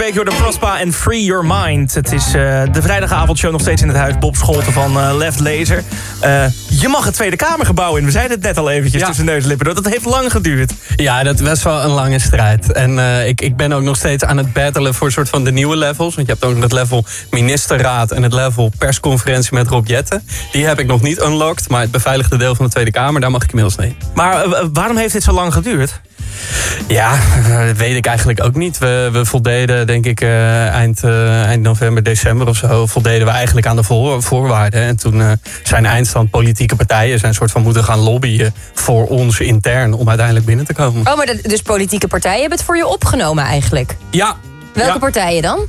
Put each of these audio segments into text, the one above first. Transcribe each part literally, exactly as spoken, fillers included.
week door de Prospa en Free Your Mind. Het is uh, de vrijdagavondshow nog steeds in het huis. Bob Scholten van uh, Left Laser. Uh, je mag het Tweede Kamergebouw in. We zeiden het net al eventjes ja. tussen neus en lippen. Dat heeft lang geduurd. Ja, dat was wel een lange strijd. En uh, ik, ik ben ook nog steeds aan het battelen voor een soort van de nieuwe levels. Want je hebt ook nog het level ministerraad en het level persconferentie met Rob Jetten. Die heb ik nog niet unlocked. Maar het beveiligde deel van de Tweede Kamer, daar mag ik inmiddels mee. Maar uh, waarom heeft dit zo lang geduurd? Ja, dat weet ik eigenlijk ook niet. We, we voldeden, denk ik, uh, eind, uh, eind november, december of zo... voldeden we eigenlijk aan de voor, voorwaarden. En toen uh, zijn eindstand politieke partijen... zijn een soort van moeten gaan lobbyen voor ons intern... om uiteindelijk binnen te komen. Oh, maar de, dus politieke partijen hebben het voor je opgenomen eigenlijk? Ja. Welke ja. partijen dan?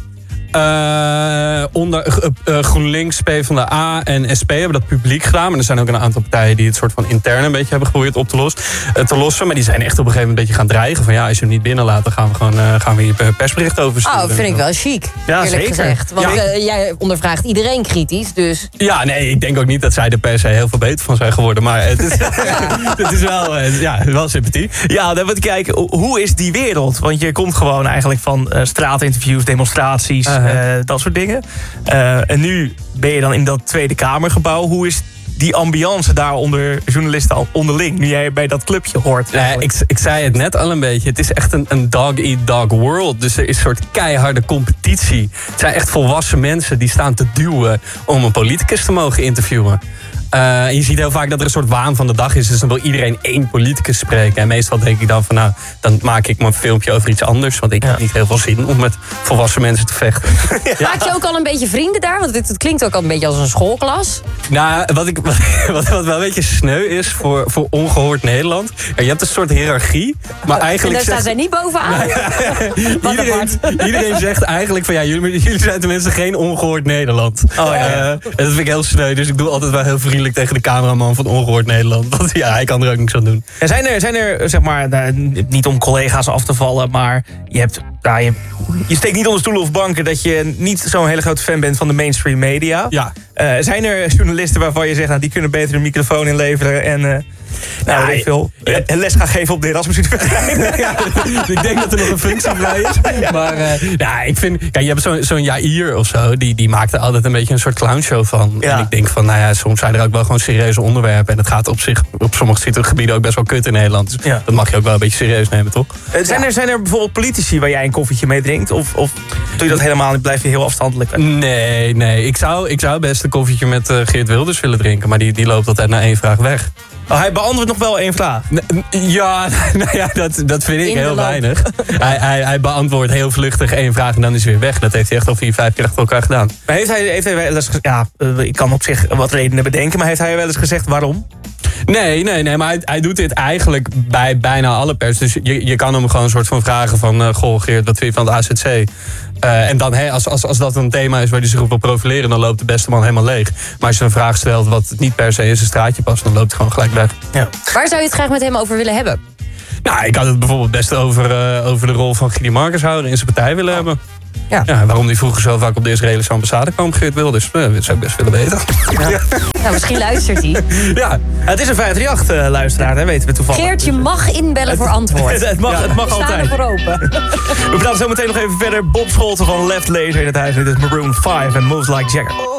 Uh, onder uh, uh, GroenLinks, PvdA en S P hebben dat publiek gedaan. Maar er zijn ook een aantal partijen die het soort van intern een beetje hebben geprobeerd op te lossen. Uh, te lossen maar die zijn echt op een gegeven moment een beetje gaan dreigen. Van ja, als je hem niet binnenlaat, dan gaan we gewoon uh, gaan we hier persbericht over sturen. Oh, vind ik wel chic. Ja, eerlijk zeker. gezegd. Want ja. uh, jij ondervraagt iedereen kritisch, dus... Ja, nee, ik denk ook niet dat zij er per se heel veel beter van zijn geworden. Maar het is, ja. het is wel, uh, ja, wel sympathie. Ja, dan moet ik kijken, hoe is die wereld? Want je komt gewoon eigenlijk van uh, straatinterviews, demonstraties... Uh-huh. Uh, dat soort dingen. Uh, en nu ben je dan in dat Tweede Kamergebouw. Hoe is die ambiance daar onder journalisten onderling... nu jij bij dat clubje hoort? Nee, ik, ik zei het net al een beetje. Het is echt een, een dog-eat-dog world. Dus er is een soort keiharde competitie. Het zijn echt volwassen mensen die staan te duwen... om een politicus te mogen interviewen. Uh, je ziet heel vaak dat er een soort waan van de dag is. Dus dan wil iedereen één politicus spreken. En meestal denk ik dan van nou, dan maak ik mijn filmpje over iets anders. Want ik ja. heb niet heel veel zin om met volwassen mensen te vechten. Ja. Maak je ook al een beetje vrienden daar? Want het, het klinkt ook al een beetje als een schoolklas. Nou, wat, ik, wat, wat wel een beetje sneu is voor, voor ongehoord Nederland. Ja, je hebt een soort hiërarchie. Maar eigenlijk en daar staan zij niet bovenaan. Nou ja, iedereen, iedereen zegt eigenlijk van ja, jullie, jullie zijn tenminste geen ongehoord Nederland. Oh, ja, ja. Uh, dat vind ik heel sneu. Dus ik doe altijd wel heel vriendelijk tegen de cameraman van Ongehoord Nederland. Want ja, hij kan er ook niks aan doen. En zijn er, zijn er zeg maar, nou, niet om collega's af te vallen, maar je hebt, nou, je, je steekt niet onder stoelen of banken dat je niet zo'n hele grote fan bent van de mainstream media. Ja. Uh, zijn er journalisten waarvan je zegt, nou, die kunnen beter een microfoon inleveren en... Uh, Nou, ja, ik veel. Ja. En les gaan geven op de Erasmus Universiteit. Ja, ik denk dat er nog een functie vrij is. Ja. Maar uh, ja, ik vind... Kijk, je hebt zo'n zo'n Jair of zo. Die, die maakt er altijd een beetje een soort clownshow van. Ja. En ik denk van, nou ja, soms zijn er ook wel gewoon serieuze onderwerpen. En het gaat op zich op sommige gebieden ook best wel kut in Nederland. Dus ja. dat mag je ook wel een beetje serieus nemen, toch? Uh, zijn, er, zijn er bijvoorbeeld politici waar jij een koffietje mee drinkt? Of, of doe je dat helemaal niet? Blijf je heel afstandelijk? Nee, nee. Ik zou, ik zou best een koffietje met uh, Geert Wilders willen drinken. Maar die, die loopt altijd na één vraag weg. Oh, hij beantwoordt nog wel één vraag. Ja, nou ja, dat, dat vind ik heel weinig. Hij, hij, hij beantwoordt heel vluchtig één vraag en dan is hij weer weg. Dat heeft hij echt al vier, vijf keer achter elkaar gedaan. Maar heeft hij, heeft hij wel eens gezegd... Ja, ik kan op zich wat redenen bedenken, maar heeft hij wel eens gezegd waarom? Nee, nee, nee, maar hij, hij doet dit eigenlijk bij bijna alle pers. Dus je, je kan hem gewoon een soort van vragen van... Uh, goh, Geert, wat vind je van het A Z C? Uh, en dan, hey, als, als, als dat een thema is waar hij zich op wil profileren... dan loopt de beste man helemaal leeg. Maar als je een vraag stelt wat niet per se in zijn straatje past... dan loopt hij gewoon gelijk weg. Ja. Waar zou je het graag met hem over willen hebben? Nou, ik had het bijvoorbeeld best over, uh, over de rol van Guido Markenshouder in zijn partij willen oh. hebben. Ja. Ja, waarom die vroeger zo vaak op de Israëlische ambassade kwam, Geert Wilders. Uh, dat zou ik best willen weten. Ja. Ja. Nou, misschien luistert hij. Ja, het is een vijf drie acht uh, luisteraar, hè, weten we toevallig. Geert, je mag inbellen het, voor antwoord. Het, het mag, ja. het mag we altijd. We staan ervoor open. We praten zo meteen nog even verder. Bob Scholten van Left Laser in het huis. Dit is Maroon vijf en Moves Like Jagger.